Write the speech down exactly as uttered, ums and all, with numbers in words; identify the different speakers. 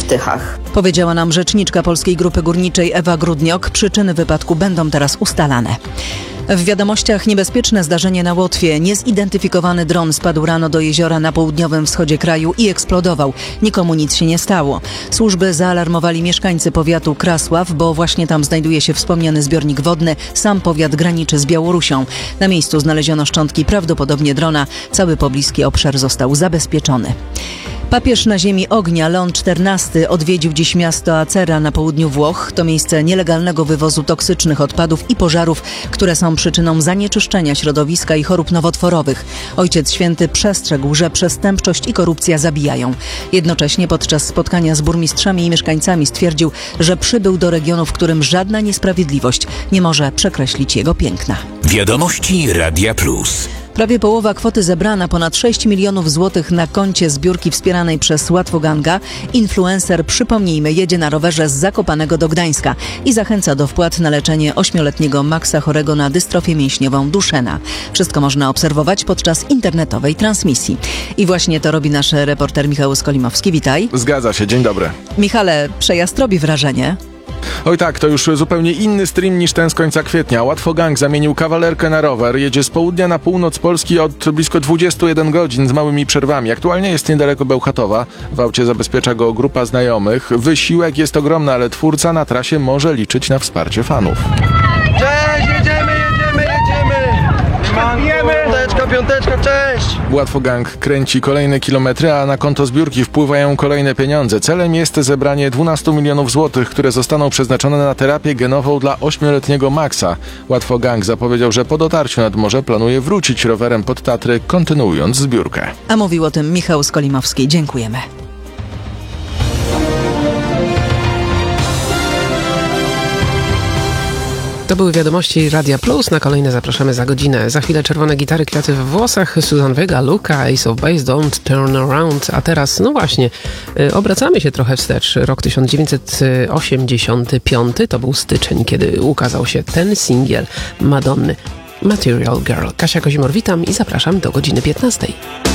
Speaker 1: Tychach.
Speaker 2: Powiedziała nam rzeczniczka Polskiej Grupy Górniczej Ewa Grudniok. Przyczyny wypadku będą teraz ustalane. W wiadomościach niebezpieczne zdarzenie na Łotwie. Niezidentyfikowany dron spadł rano do jeziora na południowym wschodzie kraju i eksplodował. Nikomu nic się nie stało. Służby zaalarmowali mieszkańcy powiatu Krasław, bo właśnie tam znajduje się wspomniany zbiornik wodny. Sam powiat graniczy z Białorusią. Na miejscu znaleziono szczątki prawdopodobnie drona. Cały pobliski obszar został zabezpieczony. Papież na ziemi ognia Leon czternasty odwiedził dziś miasto Acera na południu Włoch. To miejsce nielegalnego wywozu toksycznych odpadów i pożarów, które są przyczyną zanieczyszczenia środowiska i chorób nowotworowych. Ojciec Święty przestrzegł, że przestępczość i korupcja zabijają. Jednocześnie podczas spotkania z burmistrzami i mieszkańcami stwierdził, że przybył do regionu, w którym żadna niesprawiedliwość nie może przekreślić jego piękna.
Speaker 3: Wiadomości Radia Plus.
Speaker 2: Prawie połowa kwoty zebrana, ponad sześć milionów złotych na koncie zbiórki wspieranej przez Łatwoganga. Influencer, przypomnijmy, jedzie na rowerze z Zakopanego do Gdańska i zachęca do wpłat na leczenie ośmioletniego Maxa chorego na dystrofię mięśniową Duchenne. Wszystko można obserwować podczas internetowej transmisji. I właśnie to robi nasz reporter Michał Skolimowski. Witaj.
Speaker 4: Zgadza się, dzień dobry.
Speaker 2: Michale, przejazd robi wrażenie.
Speaker 4: Oj tak, to już zupełnie inny stream niż ten z końca kwietnia. Łatwogang zamienił kawalerkę na rower. Jedzie z południa na północ Polski od blisko dwudziestu jeden godzin z małymi przerwami. Aktualnie jest niedaleko Bełchatowa. W aucie zabezpiecza go grupa znajomych. Wysiłek jest ogromny, ale twórca na trasie może liczyć na wsparcie fanów.
Speaker 5: Cześć, jedziemy, jedziemy, jedziemy! Piąteczka, piąteczka, piąteczka, cześć!
Speaker 4: Łatwogang kręci kolejne kilometry, a na konto zbiórki wpływają kolejne pieniądze. Celem jest zebranie dwunastu milionów złotych, które zostaną przeznaczone na terapię genową dla ośmioletniego Maxa. Łatwogang zapowiedział, że po dotarciu nad morze planuje wrócić rowerem pod Tatry, kontynuując zbiórkę.
Speaker 2: A mówił o tym Michał Skolimowski. Dziękujemy.
Speaker 6: To były wiadomości Radia Plus. Na kolejne zapraszamy za godzinę. Za chwilę czerwone gitary, kwiaty w włosach, Susan Vega, Luka, Ace of Base, Don't Turn Around. A teraz, no właśnie, yy, obracamy się trochę wstecz. Rok tysiąc dziewięćset osiemdziesiąty piąty to był styczeń, kiedy ukazał się ten singiel Madonny, Material Girl. Kasia Kozimor, witam i zapraszam do godziny piętnastej.